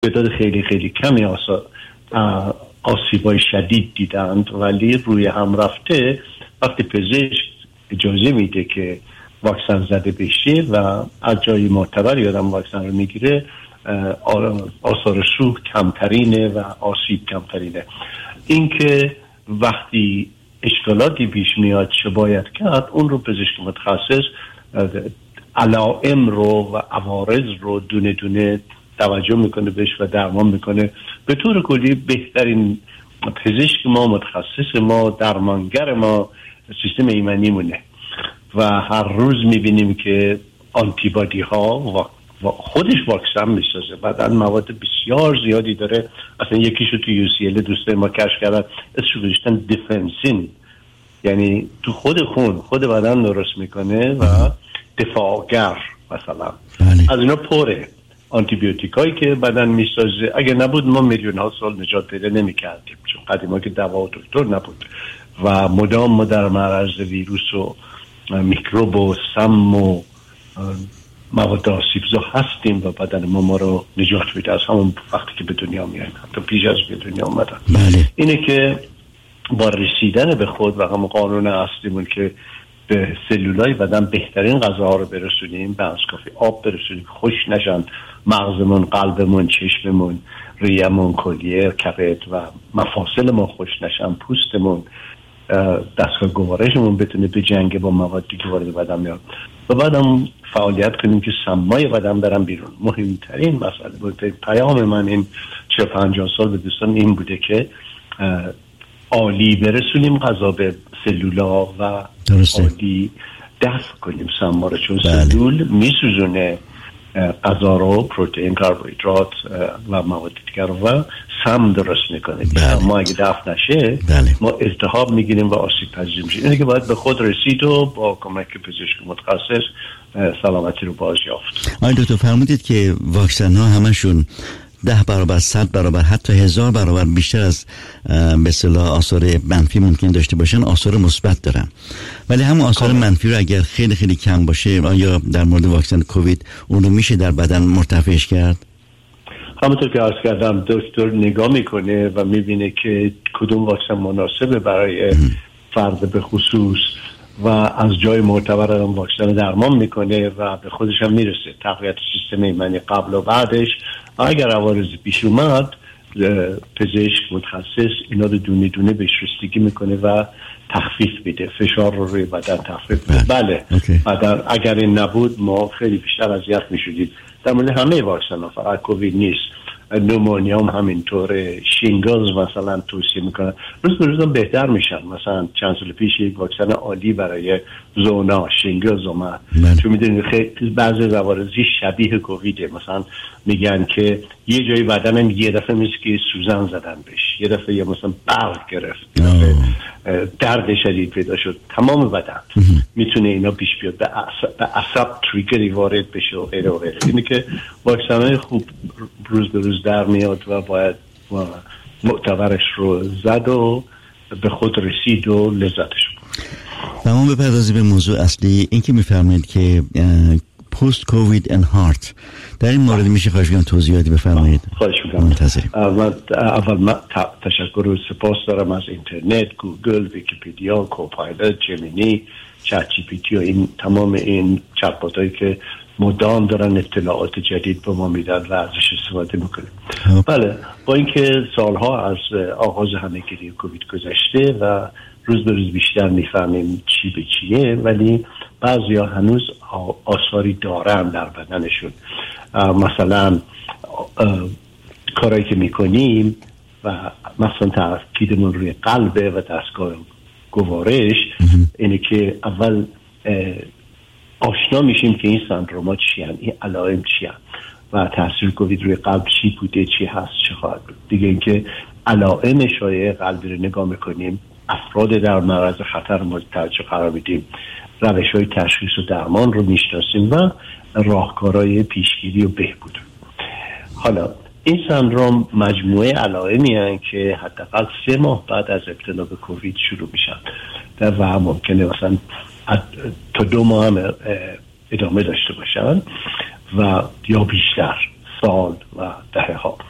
تعداد خیلی خیلی کمی آسیبای شدید دیدند، ولی روی هم رفته وقتی پزشک اجازه میده که واکسن زده بشه و از جای معتبر یادم واکسن رو میگیره، آثار سوء کمترینه و آسیب کمترینه. این که وقتی اشکالاتی پیش میاد چه باید کرد، اون رو پزشک متخصص علائم رو و عوارض رو دونه دونه توجه میکنه بهش و درمان میکنه. به طور کلی بهترین پزشک ما، متخصص ما، درمانگر ما سیستم ایمنی مونه و هر روز میبینیم که آنتیبادی ها و خودش واکسن میسازه، بعدن مواد بسیار زیادی داره. اصلا یکیشو تو UCL دوستای ما کشف کردن، اسمش گذاشتن دیفنسین، یعنی تو خود خون خود بدن درست میکنه و دفاعگر مثلا. از اینا پره آنتی بیوتیکایی که بدن میسازه. اگه نبود ما میلیون ها سال نجات پیدا نمیکردیم، چون قدیما که دوا و دکتر نبود و مدام ما در معرض ویروس و میکروب و سم و مواد آسیبزا هستیم و بدن ما رو نجات میده از همون وقتی که به دنیا میایم، حتی پیش از به دنیا اومدن. اینه که با رسیدن به خود و هم قانون اصلیمون که به سلولای بدن بهترین غذاها رو برسونیم، به از کافی آب برسونیم، خوش نشن مغزمون، قلبمون، چشممون، ریمون، کلیه، کبد و مفاصل ما خوش نشن، پوستمون، دستگاه گوارشمون بتونه به جنگ با موادی که وارد بدن میاد و بعدم فعالیت کنیم که سمای بدن برن بیرون. مهمترین مسئله بود، پیام من این 40-50 سال به دوستان این بوده که عالی برسونیم غذا به سلولا و عالی دفع کنیم سما رو، چون سلول میسوزونه غذا رو، پروتئین، کربوهیدرات و مواد دیگر و سم درست میکنه. ما اگه دفع نشه ما التهاب میگیریم و آسیب پذیر میشیم. اینه که باید به خود رسید و با کمک پزشک متخصص سلامتی رو بازیافت. آقای دکتر فرمودید که واکسن ها همشون 10 برابر، 100 برابر، حتی 1000 برابر بیشتر از به اصطلاح آثار منفی ممکن داشته باشن، آثار مثبت دارن. ولی همون آثار منفی رو اگر خیلی خیلی کم باشه، آیا در مورد واکسن کووید اون رو میشه در بدن مرتفعش کرد؟ همونطور که عرض کردم، دکتر نگاه میکنه و میبینه که کدوم واکسن مناسبه برای فرد به خصوص و از جای معتبر هم واکسن درمان میکنه و به خودش هم میرسه. تقویت سیستم ایمنی قبل و بعدش، اگر عوارض پیش اومد پزشک متخصص اینا رو دونه دونه بهش رسیدگی میکنه و تخفیف میده، فشار رو روی بدن تخفیف میده. بله اگر این نبود ما خیلی بیشتر اذیت میشدیم. در مورد همه واکسن ها، فقط کووید نیست، نومونیا هم همینطوره، شینگلز مثلا توصیه میکنن، روز به روز هم بهتر میشن. مثلا چند سال پیش یک واکسن عالی برای زونا شینگلز اومد، چون میدونید خیلی بعضی عوارضی شبیه کوویده. مثلا میگن که یه جایی بدنم یه دفعه مثل که سوزن زدن بهش، یه دفعه مثلا برق گرفت، درد شدید پیدا شد، تمام بدن میتونه اینا پیش بیاد، به عصب تریگری وارد بشه و غیره و غیره. اینه که واکسن‌های خوب روز به روز در میاد و باید معتبرش رو زد و به خود رسید و لذتش بود. تمام بپردازی به موضوع اصلی، این که میفرمایید که پست کووید ان هارت، در این مورد میشه خواهش میکنم توضیحاتی بفرمایید؟ خواهش میکنم. منتظریم. اول تشکر و سپاس دارم از اینترنت، گوگل، ویکی‌پدیا، کوپایلوت، جمینی، چت جی پی تی و این تمام این چت‌باتایی که مدام دارن اطلاعات جدید به ما میدن و ازش استفاده میکنیم. بله، با اینکه سالها از آغاز همه‌گیری کووید گذشته و روز به روز بیشتر میفهمیم چی به چیه، ولی بعضیا هنوز آثاری دارن در بدنشون. مثلا کارایی که میکنیم و مثلا تاکیدمون روی قلبه و دستگاه گوارش، اینه که اول آشنا میشیم که این سندروما چی هستن، این علائم چی هستن و تاثیر کووید روی قلب چی بوده، چی هست، چه خواهد بود. دیگه اینکه علائم شایع قلبی رو نگاه میکنیم، افراد در معرض خطر مورد توجه قرار میدیم، روش‌های تشخیص و درمان رو میشناسیم و راهکارهای پیشگیری و بهبود. حالا این سندروم مجموعه علائمی هستند که حداقل 3 ماه بعد از ابتلا به کووید شروع میشن و ممکنه مثلا تا 2 ماه هم ادامه داشته باشن و یا بیشتر، سال و دهه ها.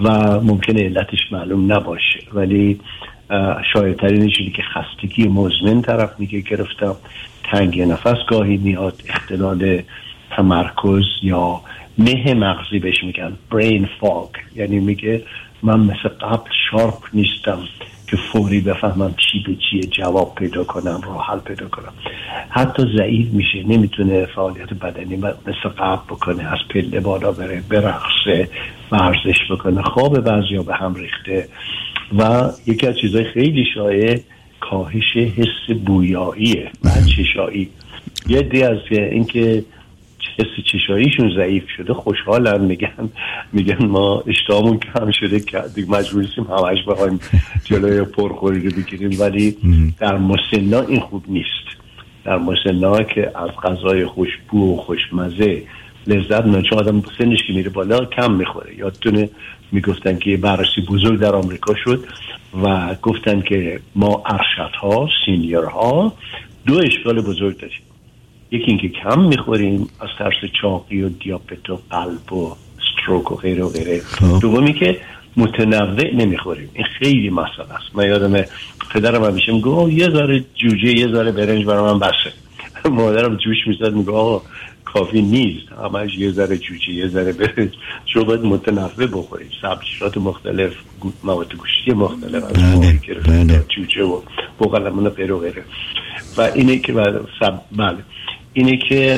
و ممکنه علتش معلوم نباشه، ولی شایع‌ترین چیزی که خستگی مزمن طرف میگه گرفتم، تنگی نفس گاهی میاد، اختلال تمرکز یا مه مغزی بهش میگن برین فاگ، یعنی میگه من مثل قبل شارپ نیستم که فوری بفهمم چی به چیه، جواب پیدا کنم، راه حل پیدا کنم. حتی ضعیف میشه، نمیتونه فعالیت بدنی مثل قبل بکنه، از پله بالا بره، برقصه، ورزش بکنه، خواب بعضیا به هم ریخته. و یکی از چیزهای خیلی شایع کاهش حس بویاییه و چشایی. یه دی از اینکه حس چشاییشون ضعیف شده خوشحالن، میگن ما اشتهامون کم شده که دیگه مجبوریم همش بخوایم جلوی پرخوری رو بگیریم، ولی در مسن‌ها این خوب نیست. در مسن‌ها که از غذای خوشبو و خوشمزه لذت می‌برن، چون آدم سنش که میره بالا کم میخوره. یادتونه میگفتن که یه بررسی بزرگ در آمریکا شد و گفتن که ما ارشدها، سینیورها 2 اشکال بزرگ داریم. یکی اینکه کم میخوریم از ترس چاقی و دیابت و قلب و استروک و غیره و غیره. دومی که متنوع نمیخوریم. این خیلی مسئله است. من یادمه پدرم همیشه میگه یه ذره جوجه یه ذره برنج برای من بسه. مادرم جوش میزد میگه آقا کافی نیست، همش یه ذره جوجه یه ذره برنج. شما باید متنوع بخوریم، سبزیجات مختلف، مواد گوشتی مختلف، از ماهی گرفته جوجه و بقلمون و غیره و غیره. و اینه که بله اینه که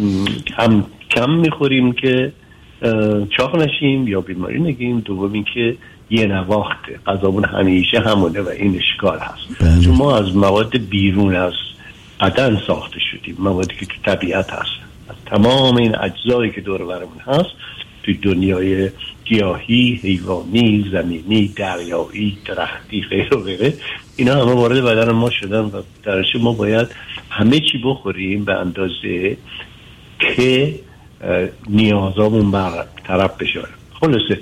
هم کم میخوریم که چاق نشیم یا بیماری نگیم. دوم این که یه نواخته غذامون همیشه همونه و این اشکال هست. چون ما از مواد بیرون از بدن ساخته شدیم، موادی که تو طبیعت هست، از تمام این اجزایی که دور برمون هست توی دنیای گیاهی، حیوانی، زمینی، دریایی، درختی، غیره و غیره، اینا همه وارد بدن ما شدن و درش ما باید همه چی بخوریم به اندازه که نیازامون برطرف بشه. خلاصه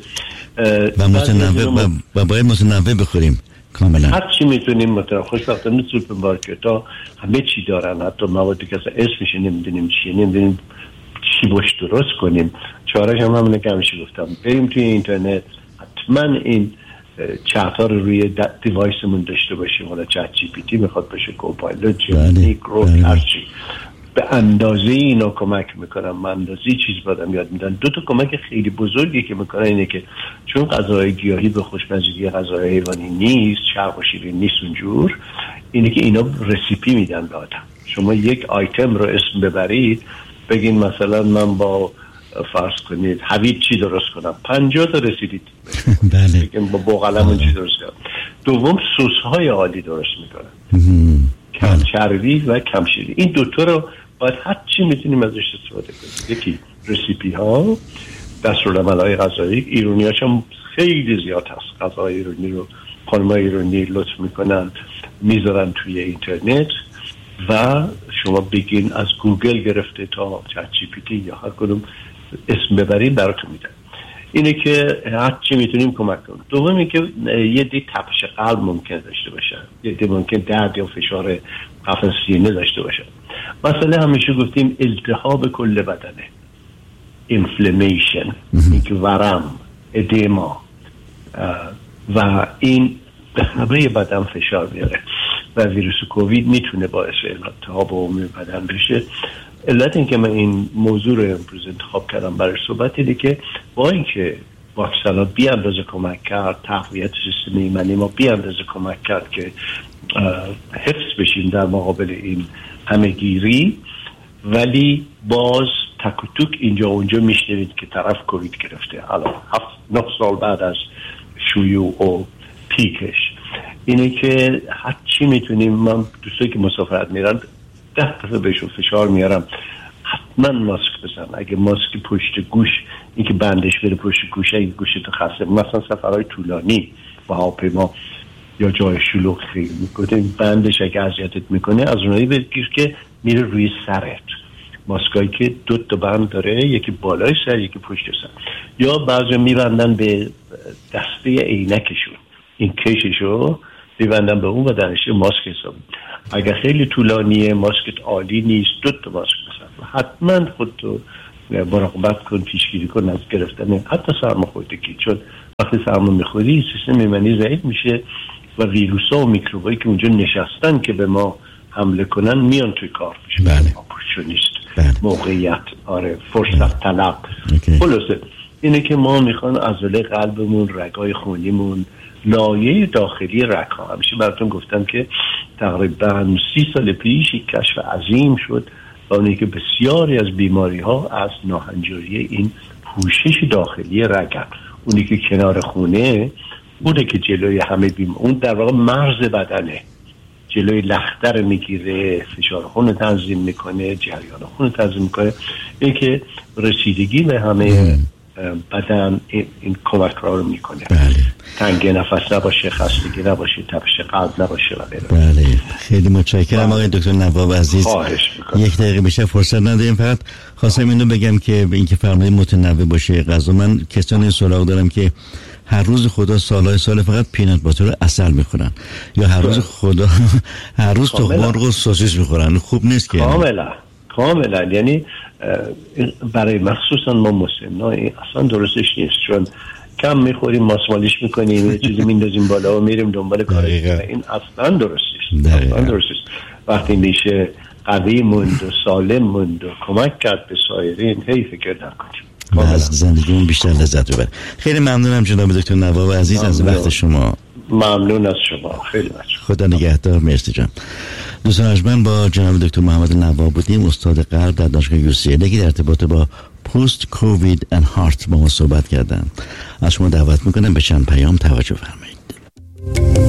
و باید متنوع بخوریم کاملا. هر چی میتونیم متنوع. خوشبختانه سوپرمارکت‌ها همه چی دارن، حتی موادی که اسمش نمیدونیم چیه، نمیدونیم چی باش درست کنیم. چاره‌اش هم همونه که همیشه گفتم، بریم توی اینترنت حتما این چت‌ها رو روی دیوایسمون داشته باشیم. حالا چت جی پی تی میخواد باشه، کوپایلوت، جمینی، گروک، هر چی به اندازه اینا کمک میکنن. من اندازه چیز بدم یاد میدن. 2 تا کمک خیلی بزرگی که میکنن اینه که چون غذای گیاهی به خوشمزگی غذای حیوانی نیست، چرب و شیرین نیست اونجور، اینه که اینا رسیپی میدن به آدم. شما یک آیتم رو اسم ببرید، بگین مثلا من با فرض کنید حوید چی درست کنم، 50 تا رسیدید. بله. بگین با بقلمون چی درست کنم. دوم سس های عالی درست میکنن، کم چربی و کم شیرین. این 2 تا رو باید هر چی میتونیم ازش استفاده کنیم. یکی رسیپی ها، دستورالعمل‌های غذایی. ایرانی‌هاش هم خیلی زیاد هست. غذای ایرانی رو خانم‌های ایرانی لطف میکنن میذارن توی اینترنت و شما بگین از گوگل گرفته تا چت جی پی تی یا هر کدوم اسم ببرید براتون میدن. اینه که هر چی میتونیم کمک کنیم. دومی که یه دی تپش قلب ممکن داشته باشه، یه دی ممکن درد یا فشار قفس سینه داشته باشه. مثلا همیشه گفتیم التهاب کل بدنه، اینفلمیشن، اینکه ورم، ادیما و این به همه بدن فشار میاره و ویروس کووید میتونه باعث التهاب عمومی بدن بشه. علت این که من این موضوع رو امروز انتخاب کردم برای صحبت اینه که با اینکه واکسن ها بی اندازه کمک کرد، تقویت سیستم ایمنی ما بی اندازه کمک کرد که حفظ بشیم در مقابل این همهگیری، ولی باز تک و توک اینجا اونجا میشنوید که طرف کووید گرفته. الان 7-9 سال بعد از شیوع و پیکش اینه که هر چی میتونیم. من دوستایی که مسافرت میرن 10 دفعه بهشون فشار میارم حتما ماسک بزن. اگه ماسک پشت گوش، این که بندش بره پشت گوش، اگه گوشت خسته، مثلا سفرهای طولانی با هواپیما یا جای شلوغ خیلی میکنه، بندش اگه اذیتت میکنه از اونایی بگیر که میره روی سرت. ماسکایی که 2 تا بند داره، یکی بالای سر یکی پشت سر، یا بعضی میبندن به دسته عینکشون، این کششو میبندن به اون و درش ماسک حساب. اگه خیلی طولانیه، ماسکت عالی نیست، 2 تا ماسک بزن. حتما خودتو مراقبت کن، پیشگیری کن از گرفتن حتی سرماخوردگی، چون وقتی سرما میخوری سیستم ایمنی ضعیف میشه و ویروس‌ها و میکروبایی که اونجا نشستن که به ما حمله کنن میان توی کار میشه. بله. اپورتونیست. بله. موقعیت، فرصت طلب. خلاصه اینه که ما میخوان عضله قلبمون، رگای خونیمون، لایه داخلی رگ‌ها، همیشه براتون گفتم که تقریبا 30 سال پیش یک کشف عظیم شد با اونی که بسیاری از بیماری‌ها از ناهنجاری این پوشش داخلی رگن، اونی که کنار خونه، اونه که جلوی همه اون در واقع مرز بدنه، جلوی لختر میگیره، فشار خون تنظیم میکنه، جریان خون تنظیم میکنه، این که رسیدگی به همه بدن این کمک رو میکنه. بله. تنگ نفس نباشه، خستگی نباشه، تپش قلب نباشه و غیره. بله. خیلی متشکرم آقای دکتر نواب عزیز. یک دقیقه بیشتر فرصت نداریم، فقط خواستم اینو بگم که اینکه فرمایید متنوع باشه غذا. من کسانی سراغ دارم که هر روز خدا سالهای سال فقط پینات باتر و عسل میخورن، یا هر روز خدا هر روز تخم مرغ و سوسیس میخورن. خوب نیست که کاملا یعنی برای مخصوصا ما مسلمان‌ها اصلا درستش نیست، چون کم میخوریم، ماسمالیش میکنیم، یه چیزی میندازیم بالا و میریم دنبال کارش. این اصلا درست نیست. وقتی میشه قوی موند و سالم موند و کمک کرد به سایرین، هی فکر نکنیم و از زندگیمون بیشتر لذت ببریم. خیلی ممنونم جناب دکتر نواب عزیز از وقت شما. ممنون از شما، خیلی ممنون. خدا نگهدار. مرسی جان. دوستان عزیز، با جناب دکتر محمد نواب بودیم، استاد قلب در دانشگاه UCLA که در ارتباط با پست کووید اند هارت با ما صحبت کردن. از شما دعوت میکنم به چند پیام توجه فرمایید.